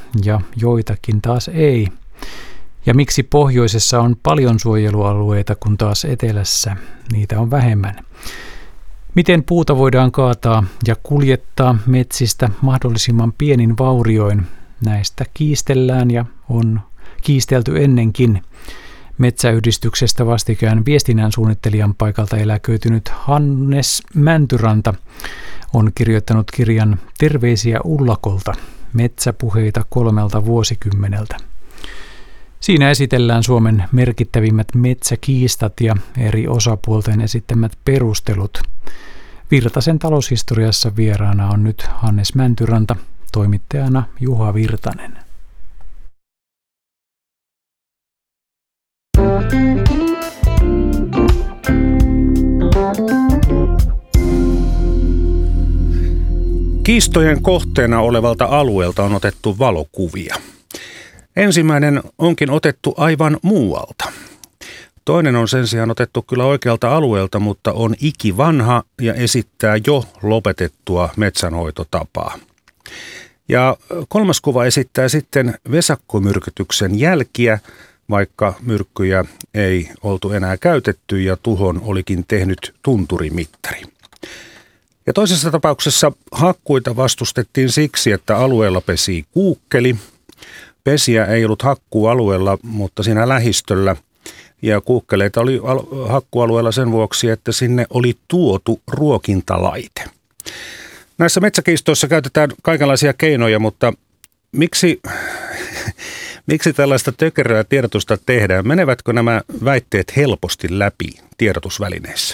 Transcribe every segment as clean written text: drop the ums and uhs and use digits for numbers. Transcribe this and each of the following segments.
ja joitakin taas ei? Ja miksi pohjoisessa on paljon suojelualueita, kun taas etelässä niitä on vähemmän? Miten puuta voidaan kaataa ja kuljettaa metsistä mahdollisimman pienin vaurioin? Näistä kiistellään ja on kiistelty ennenkin. Metsäyhdistyksestä vastikään viestinnän suunnittelijan paikalta eläköitynyt Hannes Mäntyranta on kirjoittanut kirjan Terveisiä Ullakolta, metsäpuheita 3 vuosikymmeneltä. Siinä esitellään Suomen merkittävimmät metsäkiistat ja eri osapuolten esittämät perustelut. Virtasen taloushistoriassa vieraana on nyt Hannes Mäntyranta, toimittajana Juha Virtanen. Kiistojen kohteena olevalta alueelta on otettu valokuvia. Ensimmäinen onkin otettu aivan muualta. Toinen on sen sijaan otettu kyllä oikealta alueelta, mutta on ikivanha ja esittää jo lopetettua metsänhoitotapaa. Ja kolmas kuva esittää sitten vesakkomyrkytyksen jälkiä, vaikka myrkkyjä ei oltu enää käytetty ja tuhon olikin tehnyt tunturimittari. Ja toisessa tapauksessa hakkuita vastustettiin siksi, että alueella pesii kuukkeli. Pesiä ei ollut hakkuualueella, mutta siinä lähistöllä. Ja kuukkeleita oli hakkualueella sen vuoksi, että sinne oli tuotu ruokintalaite. Näissä metsäkiistoissa käytetään kaikenlaisia keinoja, mutta miksi tällaista tökeröä tiedotusta tehdään? Menevätkö nämä väitteet helposti läpi tiedotusvälineissä?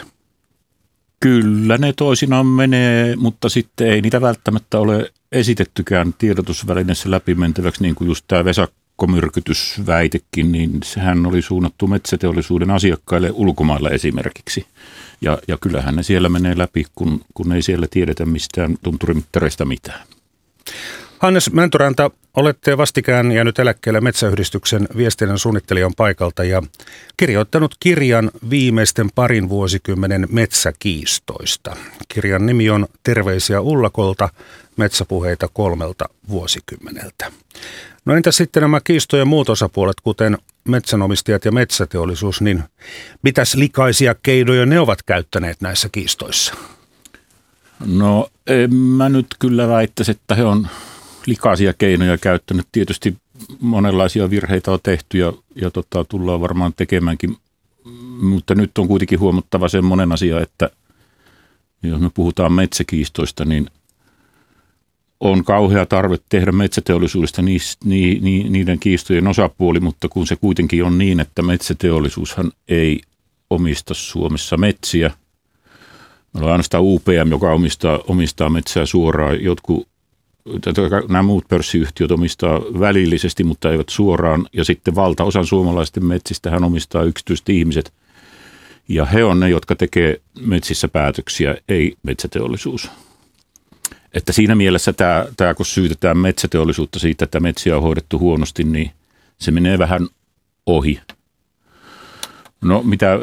Kyllä ne toisinaan menee, mutta sitten ei niitä välttämättä ole esitettykään tiedotusvälineessä läpimentäväksi, niin kuin just tämä vesakkomyrkytysväitekin, niin sehän oli suunnattu metsäteollisuuden asiakkaille ulkomailla esimerkiksi. Ja kyllähän ne siellä menee läpi, kun ei siellä tiedetä mistään tunturimittareista mitään. Hannes Mäntyranta, olette vastikään jäänyt eläkkeelle Metsäyhdistyksen viestinnän suunnittelijan paikalta ja kirjoittanut kirjan viimeisten parin vuosikymmenen metsäkiistoista. Kirjan nimi on Terveisiä Ullakolta, metsäpuheita 3 vuosikymmeneltä. No entäs sitten nämä kiistojen muut osapuolet, kuten metsänomistajat ja metsäteollisuus, niin mitäs likaisia keinoja ne ovat käyttäneet näissä kiistoissa? No en mä nyt kyllä väittäisi, että he on likaisia keinoja käyttänyt. Tietysti monenlaisia virheitä on tehty ja tullaan varmaan tekemäänkin, mutta nyt on kuitenkin huomattava semmoinen asia, että jos me puhutaan metsäkiistoista, niin on kauhea tarve tehdä metsäteollisuudesta niiden kiistojen osapuoli, mutta kun se kuitenkin on niin, että metsäteollisuushan ei omista Suomessa metsiä. Meillä on ainoastaan UPM, joka omistaa metsää suoraan. Nämä muut pörssiyhtiöt omistaa välillisesti, mutta eivät suoraan. Ja sitten valtaosan suomalaisten metsistä hän omistaa yksityiset ihmiset. Ja he on ne, jotka tekee metsissä päätöksiä, ei metsäteollisuus. Että siinä mielessä tämä kun syytetään metsäteollisuutta siitä, että metsiä on hoidettu huonosti, niin se menee vähän ohi. No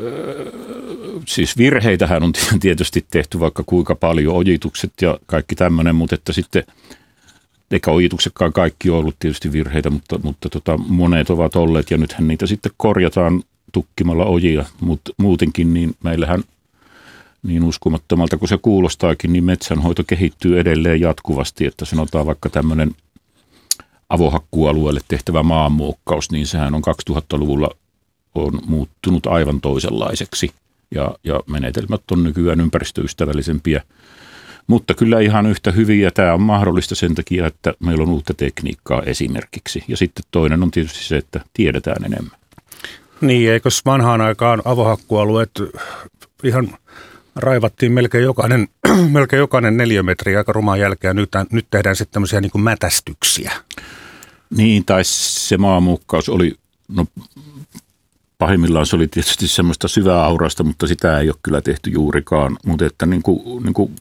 siis virheitähän on tietysti tehty vaikka kuinka paljon, ojitukset ja kaikki tämmöinen, mutta että sitten, eikä ojituksetkaan kaikki ole ollut tietysti virheitä, mutta monet ovat olleet ja nythän niitä sitten korjataan tukkimalla ojia, mutta muutenkin niin meillähän niin uskomattomalta kuin se kuulostaakin, niin metsänhoito kehittyy edelleen jatkuvasti, että sanotaan vaikka tämmöinen avohakkuualueelle tehtävä maanmuokkaus, niin sehän on 2000-luvulla on muuttunut aivan toisenlaiseksi ja menetelmät on nykyään ympäristöystävällisempiä, mutta kyllä ihan yhtä hyviä. Tämä on mahdollista sen takia, että meillä on uutta tekniikkaa esimerkiksi ja sitten toinen on tietysti se, että tiedetään enemmän. Niin, eikös vanhaan aikaan avohakkualueet ihan raivattiin melkein jokainen 4 metriä aika rumaan jälkeen. Nyt tehdään sitten tämmöisiä niin kuin mätästyksiä. Niin, tai se maanmuokkaus oli, no pahimmillaan se oli tietysti semmoista syvää aurasta, mutta sitä ei ole kyllä tehty juurikaan. Mutta että niin kuin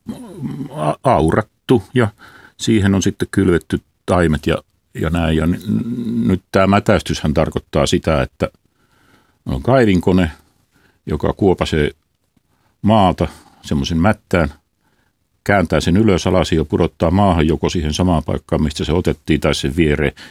aurattu ja siihen on sitten kylvetty taimet ja näin. Ja nyt tämä mätästyshän tarkoittaa sitä, että on kaivinkone, joka kuopasee maata semmoisen mättään, kääntää sen ylös alas ja pudottaa maahan joko siihen samaan paikkaan, mistä se otettiin, tai sen viereen.